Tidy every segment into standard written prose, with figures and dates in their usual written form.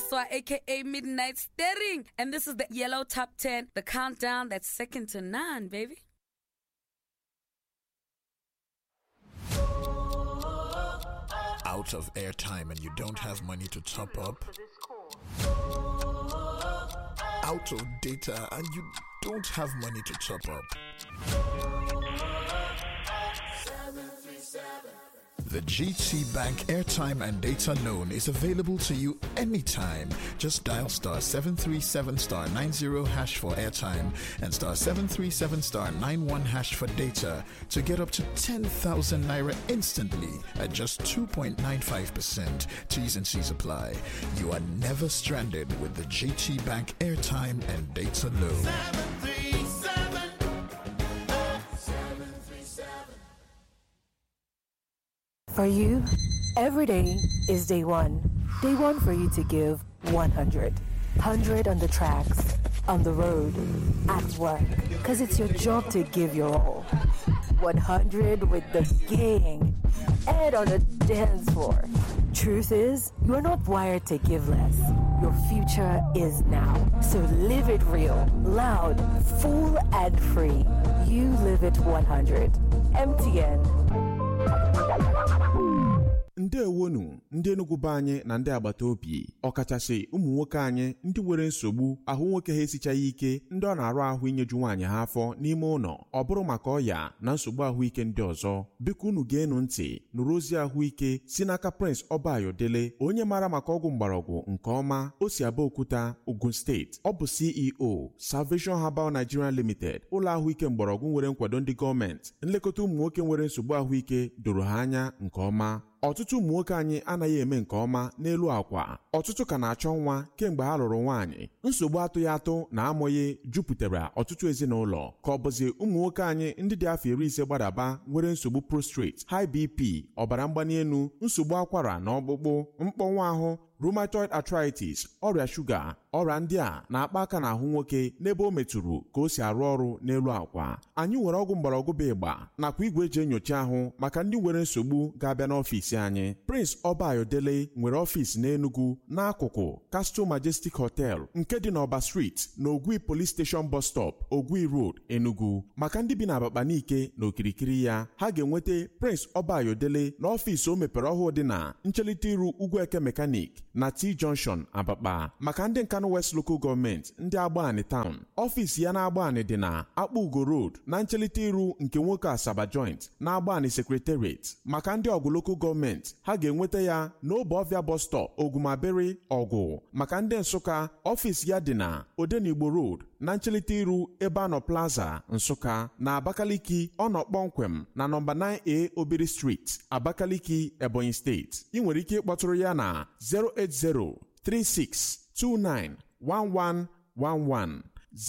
Siswa, aka Midnight Staring, and this is the Yellow Top 10, the countdown that's second to none, baby. Out of airtime and you don't have money to top up? Out of data and you don't have money to top up? The GT Bank airtime and data loan is available to you anytime. Just dial *737*90# for airtime and *737*91# for data to get up to 10,000 naira instantly at just 2.95%. T's and C's apply. You are never stranded with the GT Bank airtime and data loan. 737. For you, every day is day one. Day one for you to give 100. 100 on the tracks, on the road, at work. Because it's your job to give your all. 100 with the gang and on the dance floor. Truth is, you are not wired to give less. Your future is now. So live it real, loud, full and free. You live it 100. MTN. Ndewonu ndị Enugu be anyị na ndị agbata obi ọkachasị ụmụ nwoke anyị ndị nwere nsogbu ahụ nwoke ha esichaghị ike ndị ọ na-arụ ahụ inyeju nwaanyị ha afọ n'ime ụlọ ọ bụrụ maka ọya na nsogbu ahụike ndị ọzọ biko unu ga-enu ntị nụrụ ozi ahụike si n'aka Prince Obayodele onye mara maka ọgwụ mgbọrọgwụ nke ọma o si Abeokuta Ogun State ọ bụ CEO Salvation Herbal Nigeria Limited ụlọ ahụike mgbọrọgwụ nwere nkwado ndị gọọmenti nlekọta ụmụ nwoke nwere nsogbu ahụike doro ha anya nke ọma. Ọtụtụ ụmụ nwoke anyị anaghị eme nke ọma n'elu akwa ọtụtụ ka na-achọ nwa kemgbe ha lụrụ nwaanyị nsogbu atụghị atụ na amụghị jupụtara ọtụtụ ezinụlọ ka ọ bụzi ụmụ nwoke anyị ndị dị afọ 50 gbadaba nwere nsogbu prostrate, high BP, ọbara mgbali elu, nsogbu akwara na ọkpụkpụ, mkpọnwụ ahụ, rheumatoid arthritis, ọrịa shuga. Ọrịa ndị a na-akpa aka n'ahụ nwoke n'ebe o metụrụ ka o si arụ ọrụ n'elu akwa. Anyị nwere ọgwụ mgbọrọgwụ bụ ịgba nakwa igwe eji enyocha ahụ maka ndị nwere nsogbu ga-abịa n'ọfịs anyị. Prince Obayodele nwere ọfịs n'Enugu n'akụkụ Castle Majestic Hotel nke dị n'Ọba Street na Ogui Police Station Bus Stop, Ogui Road, Enugu. Maka ndị bi na Abakaliki na okirikiri ya ha ga-enweta Prince Obayodele n'ọfịs o mepere ọhụụ dị na nchelite iru Ugwueke Mechanic na T Junction Abakpa. Maka ndị Nkanu West Local Government ndị Agbani Town ọfịs ya na Agbani dị na Akpụugo Road na nchelite iru nke nwoke Asaba Joint na Agbani Secretariat. Maka ndị Ọgụ Local Government ha ga-enweta ya n'Obofia Bus Stop Ogumabere Ọgụ. Maka ndị Nsụka ọfịs ya dị na Odenigbo Road na nchelite iru Ebano Plaza Nsụka. Na Abakaliki ọ nọ kpọmkwem na nọmba 9A Obiri Street, Abakaliki, Ebonyi State. Ị nwere ike ịkpọtụrụ ya na 08036291111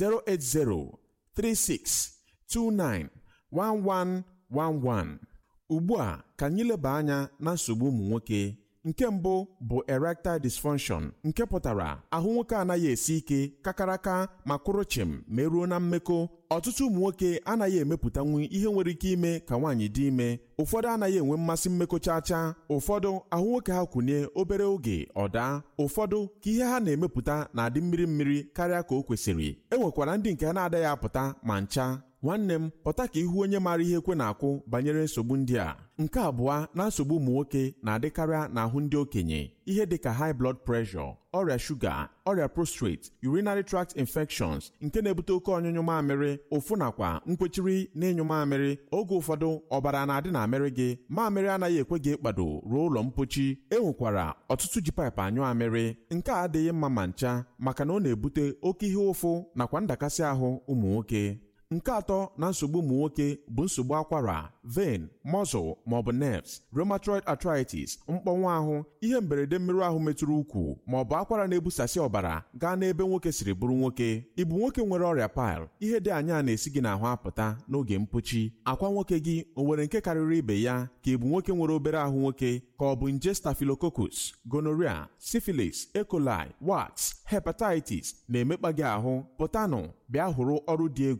08036291111. Ugbu a ka anyị leba anya na nsogbu ụmụ nwoke. Nke mbụ bụ erectile dysfunction nke pụtara ahụ nwoke anaghị esi ike kakaraka ma kwụrụ chịm ma eruo na mmekọ. Ọtụtụ ụmụ nwoke anaghị emepụtanwu ihe nwere ike ime ka nwaanyị dị ime. Ụfọdụ anaghị enwe mmasị mmekọ chacha. Ụfọdụ ahụ nwoke ha kwụnye obere oge ọ daa. Ụfọdụ ka ihe ha na-emepụta na-adị mmiri mmiri karịa ka o kwesịrị. Enwekwara ndị nke ha na-adaghị apụta ma ncha. Nwanne m pụta ka ihu onye maara ihe ekwe na-akwụ banyere nsogbu ndị a. Nke abụọ na nsogbu ụmụ nwoke na-adịkarịa n'ahụ ndị okenye ihe dịka high blood pressure, ọrịa shuga, ọrịa prostate, urinary tract infections nke na-ebute oke ọnyụnyụ mamịrị, ụfụ nakwa nkwechiri n'ịnyụ mamịrị. Oge ụfọdụ ọbara na-adị n'amịrị gị, mamịrị anaghị ekwe gị ịkpado ruo ụlọ mpochi. Enwekwara ọtụtụ ji paịpụ anyụ amịrị. Nke a adịghị mma ma ncha maka na ọ na-ebute oke ihe ụfụ nakwa ndakasị ahụ ụmụ nwoke. Nke atọ na nsogbu ụmụ nwoke bụ nsogbu akwara, vein, muscle maọbụ nerves, rheumatoid arthritis, mkpọnwụ ahụ, ihe mberede mmerụ ahụ metụrụ ukwu maọbụ akwara na-ebusasị ọbara gaa n'ebe nwoke siri bụrụ nwoke. Ịbụ nwoke nwere ọrịa pile, ihe dị anya na-esi gị n'ahụ apụta n'oge mpochi. Akwa nwoke gị o nwere nke karịrị ibe ya ka ịbụ nwoke nwere obere ahụ nwoke ka ọ bụ nje staphylococcus, gonorrhea, syphilis, E. coli, warts, hepatitis na-emekpa gị ahụ. Pụtanụ bịa hụrụ ọrụ dị egwu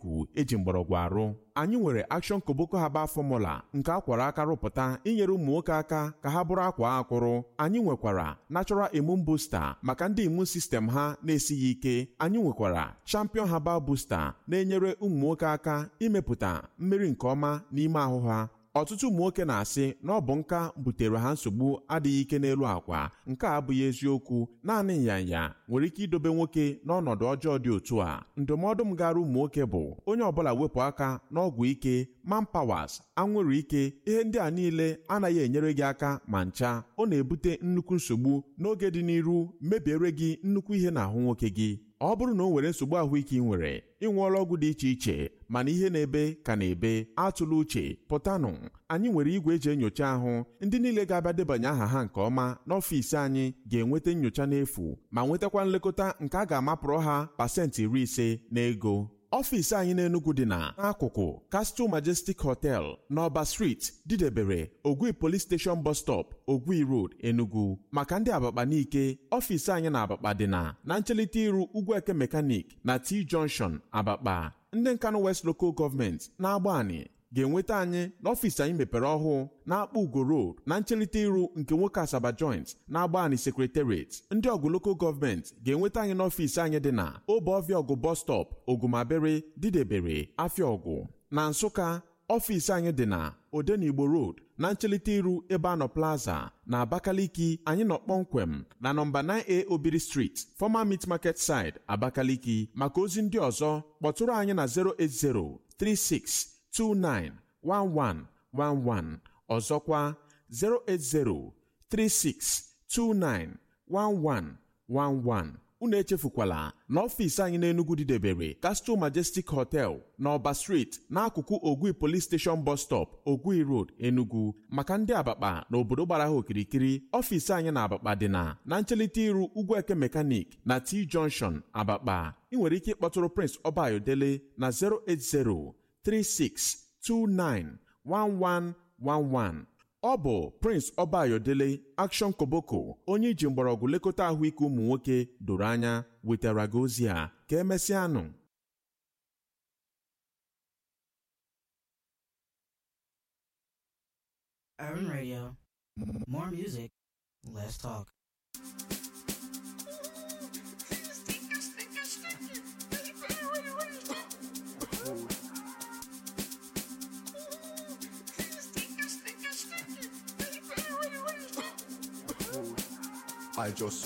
eji mgbọrọgwụ arụ. Anyị nwere Action Koboko Herbal Formula nke akwara aka rụpụta inyere ụmụ nwoke aka ka ha bụrụ akwa akwụrụ. Anyị nwekwara Natural Immune Booster maka ndị immune system ha na-esighị ike. Anyị nwekwara Champion Herbal Booster na-enyere ụmụ nwoke aka imepụta mmiri nke ọma n'ime ahụ ha. Ọtụtụ ụmụ nwoke na-asị na ọ bụ nka butere ha nsogbu adịghị ike n'elu akwa. Nke a abụghị eziokwu. Naanị nyanya nwere ike idobe nwoke n'ọnọdụ ọjọọ dị otu a. Ndụmọdụ m gara ụmụ nwoke bụ onye ọbụla wepụ aka n'ọgwụ ike, manpowers, anwụrụ ike. Ihe ndị a niile anaghị enyere gị aka ma ncha. Ọ na-ebute nnukwu nsogbu n'oge dị n'iru, mebiere gị nnukwu ihe n'ahụ nwoke gị. Ọ bụrụ na o nwere nsogbu ahụike ị nwere, ị ṅụọla ọgwụ dị iche iche mana ihe na-ebe ka na-ebe, atụla uche, pụtanụ. Anyị nwere igwe eji enyocha ahụ. Ndị niile ga-abịa debanye aha ha nke ọma n'ọfịs anyị ga-enweta nyocha n'efu ma nwetakwa nlekọta nke a ga-amapụrụ ha pasentị 50 n'ego. Ọfịs anyị n'Enugu dị n'akụkụ Castle Majestic Hotel n'Ọba Street, Didebere, Ogui Police Station Bus Stop, Ogui Road, Enugu. Maka ndị Abakpa n'ike, ọfịs anyị na Abakpa dị na nchelite iru Ugwueke Mechanic na T Junction, Abakpa. Ndị Nkanu West Local Government na-Agbani ga-enweta anyị n'ọfịs anyị mepere ọhụụ na-Akpa Ugo Road na nchelite iru nke Nwoke Asaba Joint na-Agbani Secretariat. Ndị Ọgụ Local Government ga-enweta anyị n'ọfịs anyị dị na Obeọfịa Ọgụ Bus Stop, Ogumabere, Didebere, Afịaọgụ. Na Nsụka, ọfịs anyị dị na Odenigbo Road na nchelite iru Ebeano Plaza na Abakaliki. Anyị nọ kpọmkwem na nọmba 9A Obiri Street, Former Meat Market Side, Abakaliki. Maka ozi ndị ọzọ kpọtụrụ anyị na 08036291111. Ọzọkwa 08036291111. Unu echefukwala na ọfịs anyị n'Enugu Didebere, Castle Majestic Hotel n'Ọba Street n'akụkụ Ogui Police Station Bus Stop, Ogui Road, Enugu. Maka ndị Abakpa na obodo gbara ha okirikiri, ọfịs anyị na Abakpa dị na nchelite iru Ugwueke Mechanic na T Junction, Abakpa. Ị nwere ike ịkpọtụrụ Prince Obayodele na 08036291111. Ọ bụ Prince Obayodele Action Koboko, onye iji mgbọrọgwụ lekọta ahụike ụmụ nwoke doro anya, wetara gị ozi a. Ka emesịanụ. Urban Radio. More music, less talk. I just